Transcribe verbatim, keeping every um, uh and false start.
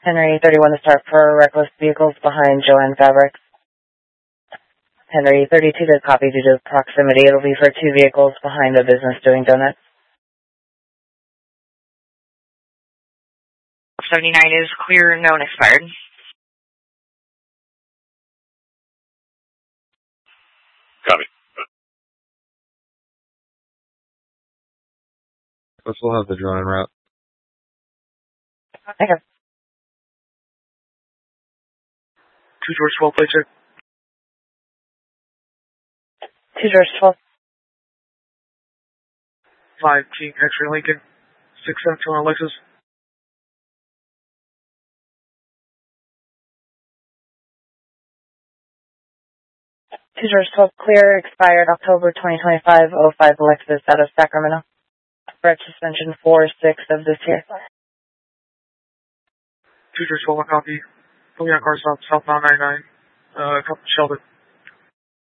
Henry thirty-one to start for reckless vehicles behind Joanne Fabrics. Henry thirty-two to copy due to proximity. It'll be for two vehicles behind the business doing donuts. seventy-nine is clear, known expired. Copy. Let's we'll have the drone en route. Okay. Two George twelve, plate check. Two George twelve. Five King X-ray Lincoln. Six seven two on Lexus. Two George twelve clear, expired October twenty twenty-five, oh five Lexus out of Sacramento. Bread suspension four six of this year. Two George twelve, one copy. Pulling on car stop, southbound ninety-nine. Uh, Sheldon.